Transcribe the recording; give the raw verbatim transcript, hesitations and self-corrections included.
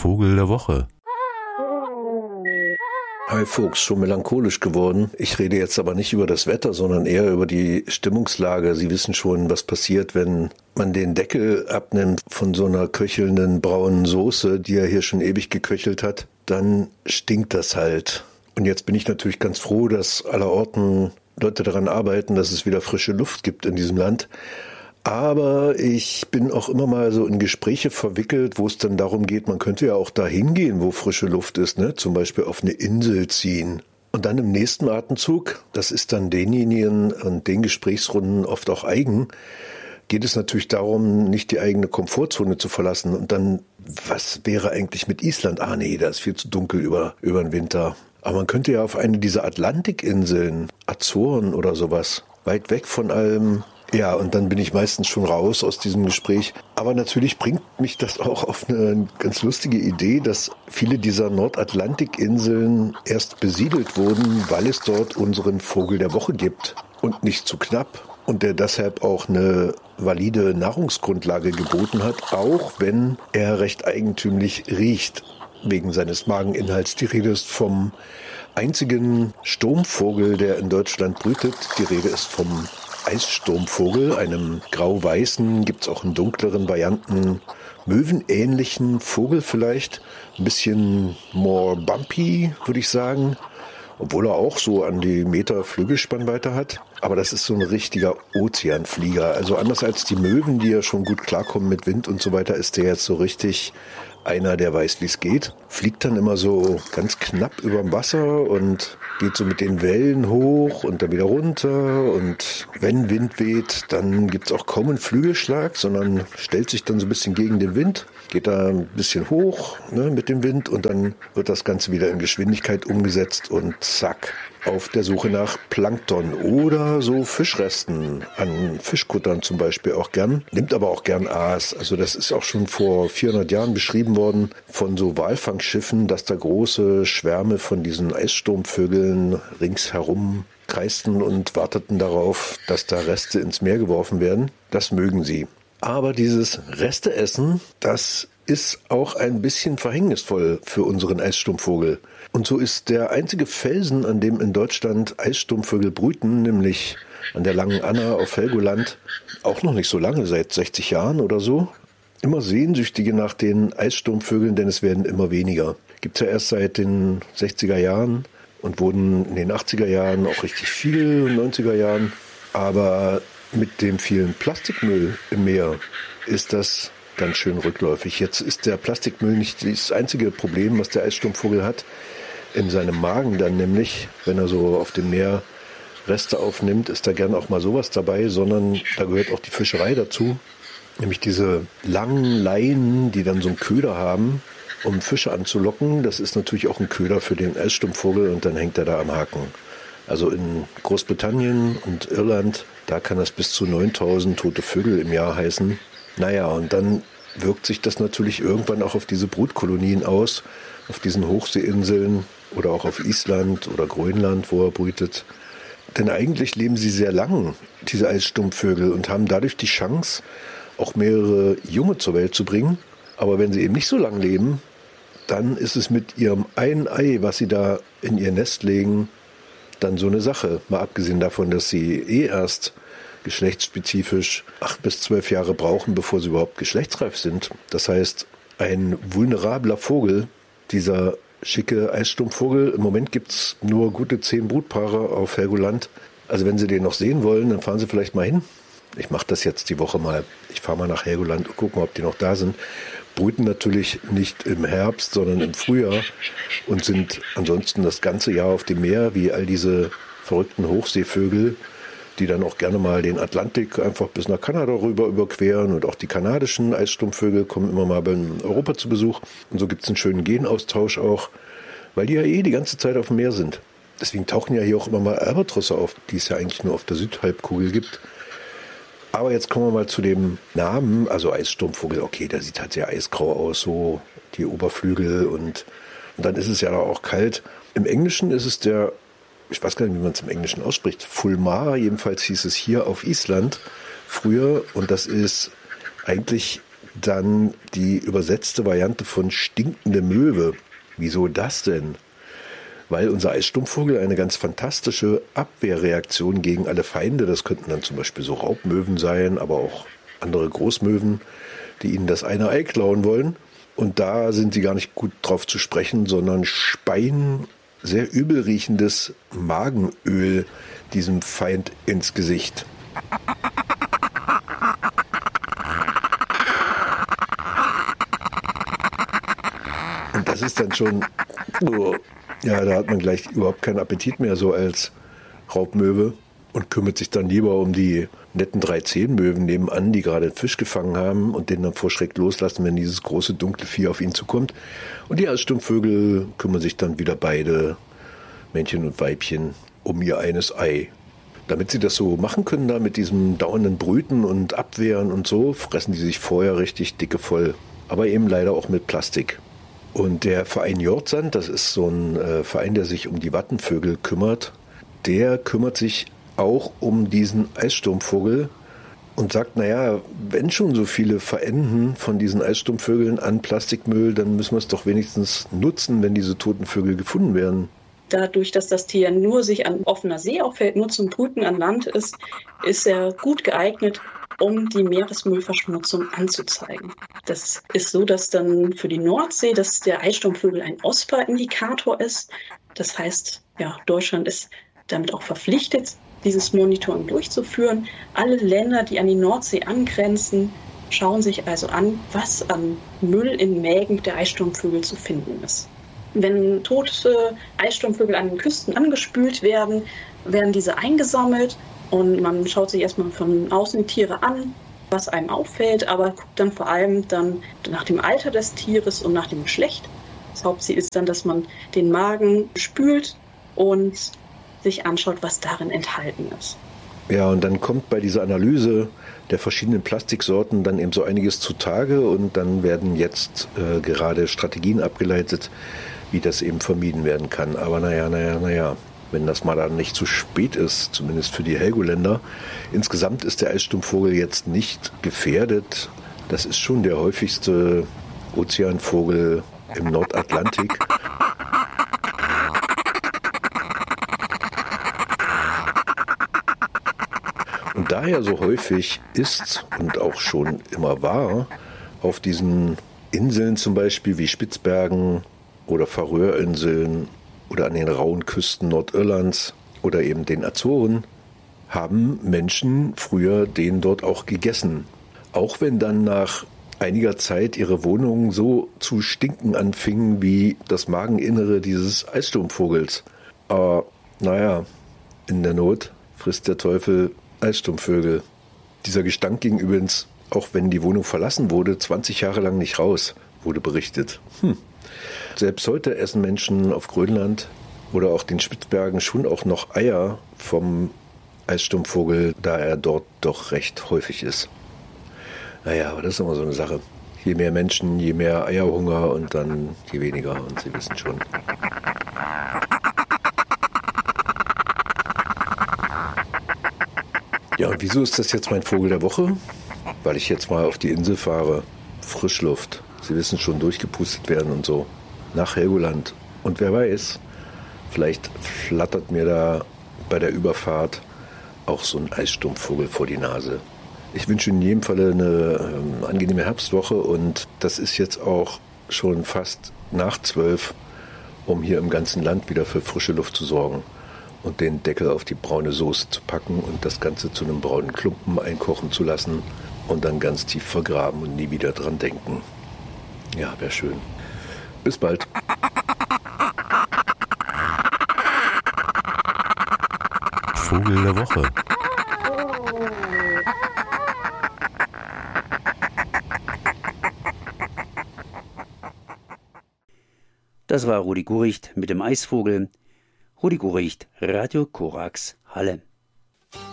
Vogel der Woche. Hi Fuchs, schon melancholisch geworden. Ich rede jetzt aber nicht über das Wetter, sondern eher über die Stimmungslage. Sie wissen schon, was passiert, wenn man den Deckel abnimmt von so einer köchelnden braunen Soße, die ja hier schon ewig geköchelt hat. Dann stinkt das halt. Und jetzt bin ich natürlich ganz froh, dass allerorten Leute daran arbeiten, dass es wieder frische Luft gibt in diesem Land. Aber ich bin auch immer mal so in Gespräche verwickelt, wo es dann darum geht, man könnte ja auch da hingehen, wo frische Luft ist, ne? Zum Beispiel auf eine Insel ziehen. Und dann im nächsten Atemzug, das ist dann denjenigen und den Gesprächsrunden oft auch eigen, geht es natürlich darum, nicht die eigene Komfortzone zu verlassen. Und dann, was wäre eigentlich mit Island? Ah nee, da ist viel zu dunkel über, über den Winter. Aber man könnte ja auf eine dieser Atlantikinseln, Azoren oder sowas, weit weg von allem. Ja, und dann bin ich meistens schon raus aus diesem Gespräch. Aber natürlich bringt mich das auch auf eine ganz lustige Idee, dass viele dieser Nordatlantikinseln erst besiedelt wurden, weil es dort unseren Vogel der Woche gibt und nicht zu knapp. Und der deshalb auch eine valide Nahrungsgrundlage geboten hat, auch wenn er recht eigentümlich riecht, wegen seines Mageninhalts. Die Rede ist vom einzigen Sturmvogel, der in Deutschland brütet. Die Rede ist vom Eissturmvogel, einem grau-weißen, gibt es auch in dunkleren Varianten, möwenähnlichen Vogel vielleicht, ein bisschen more bumpy, würde ich sagen, obwohl er auch so an die Meter Flügelspannweite hat. Aber das ist so ein richtiger Ozeanflieger. Also anders als die Möwen, die ja schon gut klarkommen mit Wind und so weiter, ist der jetzt so richtig einer, der weiß, wie es geht. Fliegt dann immer so ganz knapp überm Wasser und geht so mit den Wellen hoch und dann wieder runter. Und wenn Wind weht, dann gibt's auch kaum einen Flügelschlag, sondern stellt sich dann so ein bisschen gegen den Wind, geht da ein bisschen hoch, ne, mit dem Wind und dann wird das Ganze wieder in Geschwindigkeit umgesetzt und zack, auf der Suche nach Plankton oder so Fischresten, an Fischkuttern zum Beispiel auch gern, nimmt aber auch gern Aas. Also das ist auch schon vor vierhundert Jahren beschrieben worden von so Walfangschiffen, dass da große Schwärme von diesen Eissturmvögeln ringsherum kreisten und warteten darauf, dass da Reste ins Meer geworfen werden. Das mögen sie. Aber dieses Resteessen, das ist auch ein bisschen verhängnisvoll für unseren Eissturmvogel. Und so ist der einzige Felsen, an dem in Deutschland Eissturmvögel brüten, nämlich an der Langen Anna auf Helgoland, auch noch nicht so lange, seit sechzig Jahren oder so, immer Sehnsüchtige nach den Eissturmvögeln, denn es werden immer weniger. Gibt's ja erst seit den sechziger Jahren und wurden in den achtziger Jahren auch richtig viel, neunziger Jahren. Aber mit dem vielen Plastikmüll im Meer ist das ganz schön rückläufig. Jetzt ist der Plastikmüll nicht das einzige Problem, was der Eissturmvogel hat. In seinem Magen dann nämlich, wenn er so auf dem Meer Reste aufnimmt, ist da gern auch mal sowas dabei, sondern da gehört auch die Fischerei dazu. Nämlich diese langen Leinen, die dann so einen Köder haben, um Fische anzulocken. Das ist natürlich auch ein Köder für den Eissturmvogel und dann hängt er da am Haken. Also in Großbritannien und Irland, da kann das bis zu neuntausend tote Vögel im Jahr heißen. Naja, und dann wirkt sich das natürlich irgendwann auch auf diese Brutkolonien aus, auf diesen Hochseeinseln oder auch auf Island oder Grönland, wo er brütet. Denn eigentlich leben sie sehr lang, diese Eissturmvögel, und haben dadurch die Chance, auch mehrere Junge zur Welt zu bringen. Aber wenn sie eben nicht so lang leben, dann ist es mit ihrem einen Ei, was sie da in ihr Nest legen, dann so eine Sache. Mal abgesehen davon, dass sie eh erst geschlechtsspezifisch acht bis zwölf Jahre brauchen, bevor sie überhaupt geschlechtsreif sind. Das heißt, ein vulnerabler Vogel, dieser schicke Eissturmvogel, im Moment gibt's nur gute zehn Brutpaare auf Helgoland. Also wenn Sie den noch sehen wollen, dann fahren Sie vielleicht mal hin. Ich mache das jetzt die Woche mal. Ich fahre mal nach Helgoland und gucke mal, ob die noch da sind. Brüten natürlich nicht im Herbst, sondern im Frühjahr und sind ansonsten das ganze Jahr auf dem Meer, wie all diese verrückten Hochseevögel, die dann auch gerne mal den Atlantik einfach bis nach Kanada rüber überqueren, und auch die kanadischen Eissturmvögel kommen immer mal bei Europa zu Besuch. Und so gibt es einen schönen Genaustausch auch, weil die ja eh die ganze Zeit auf dem Meer sind. Deswegen tauchen ja hier auch immer mal Albatrosse auf, die es ja eigentlich nur auf der Südhalbkugel gibt. Aber jetzt kommen wir mal zu dem Namen, also Eissturmvogel. Okay, der sieht halt sehr eisgrau aus, so die Oberflügel, und, und dann ist es ja auch kalt. Im Englischen ist es der, ich weiß gar nicht, wie man es im Englischen ausspricht, Fulmar, jedenfalls hieß es hier auf Island früher, und das ist eigentlich Dann die übersetzte Variante von stinkende Möwe. Wieso das denn? Weil unser Eisstumpfvogel eine ganz fantastische Abwehrreaktion gegen alle Feinde, das könnten dann zum Beispiel so Raubmöwen sein, aber auch andere Großmöwen, die ihnen das eine Ei klauen wollen. Und da sind sie gar nicht gut drauf zu sprechen, sondern speien sehr übel riechendes Magenöl diesem Feind ins Gesicht. Und das ist dann schon, oh, ja, da hat man gleich überhaupt keinen Appetit mehr so als Raubmöwe und kümmert sich dann lieber um die netten drei Zehnmöwen nebenan, die gerade einen Fisch gefangen haben und den dann vor Schreck loslassen, wenn dieses große dunkle Vieh auf ihn zukommt. Und die Eisstumpfvögel kümmern sich dann wieder beide, Männchen und Weibchen, um ihr eines Ei. Damit sie das so machen können, da mit diesem dauernden Brüten und Abwehren und so, fressen die sich vorher richtig dicke voll. Aber eben leider auch mit Plastik. Und der Verein Jordsand, das ist so ein äh, Verein, der sich um die Wattenvögel kümmert, der kümmert sich auch um diesen Eisstumpfvogel und sagt, naja, wenn schon so viele verenden von diesen Eisstumpfvögeln an Plastikmüll, dann müssen wir es doch wenigstens nutzen, wenn diese toten Vögel gefunden werden. Dadurch, dass das Tier nur sich an offener See auffällt, nur zum Brüten an Land ist, ist er gut geeignet, um die Meeresmüllverschmutzung anzuzeigen. Das ist so, dass dann für die Nordsee, dass der Eisstumpfvogel ein OSPAR-Indikator ist. Das heißt, ja, Deutschland ist damit auch verpflichtet, dieses Monitoring durchzuführen. Alle Länder, die an die Nordsee angrenzen, schauen sich also an, was an Müll in Mägen der Eisstumpfvögel zu finden ist. Wenn tote Eisstumpfvögel an den Küsten angespült werden, werden diese eingesammelt und man schaut sich erstmal von außen die Tiere an, was einem auffällt, aber guckt dann vor allem dann nach dem Alter des Tieres und nach dem Geschlecht. Das Hauptziel ist dann, dass man den Magen spült und sich anschaut, was darin enthalten ist. Ja, und dann kommt bei dieser Analyse der verschiedenen Plastiksorten dann eben so einiges zutage und dann werden jetzt äh, gerade Strategien abgeleitet, wie das eben vermieden werden kann. Aber naja, naja, naja, wenn das mal dann nicht zu spät ist, zumindest für die Helgoländer. Insgesamt ist der Eisstumpfvogel jetzt nicht gefährdet. Das ist schon der häufigste Ozeanvogel im Nordatlantik. Und da er so häufig ist und auch schon immer war, auf diesen Inseln zum Beispiel wie Spitzbergen oder Färöerinseln oder an den rauen Küsten Nordirlands oder eben den Azoren, haben Menschen früher den dort auch gegessen. Auch wenn dann nach einiger Zeit ihre Wohnungen so zu stinken anfingen wie das Mageninnere dieses Eisstumpfvogels. Aber naja, in der Not frisst der Teufel Eisstumpfvögel. Dieser Gestank ging übrigens, auch wenn die Wohnung verlassen wurde, zwanzig Jahre lang nicht raus, wurde berichtet. Hm. Selbst heute essen Menschen auf Grönland oder auch den Spitzbergen schon auch noch Eier vom Eisstumpfvogel, da er dort doch recht häufig ist. Naja, aber das ist immer so eine Sache. Je mehr Menschen, je mehr Eierhunger und dann je weniger. Und Sie wissen schon. Ja, und wieso ist das jetzt mein Vogel der Woche? Weil ich jetzt mal auf die Insel fahre. Frischluft. Sie wissen schon, durchgepustet werden und so. Nach Helgoland. Und wer weiß, vielleicht flattert mir da bei der Überfahrt auch so ein Eisstumpfvogel vor die Nase. Ich wünsche in jedem Fall eine ähm, angenehme Herbstwoche und das ist jetzt auch schon fast nach zwölf, um hier im ganzen Land wieder für frische Luft zu sorgen und den Deckel auf die braune Soße zu packen und das Ganze zu einem braunen Klumpen einkochen zu lassen und dann ganz tief vergraben und nie wieder dran denken. Ja, wäre schön. Bis bald. Vogel der Woche. Das war Rudi Guricht mit dem Eisvogel. Rudi Guricht, Radio Korax, Halle.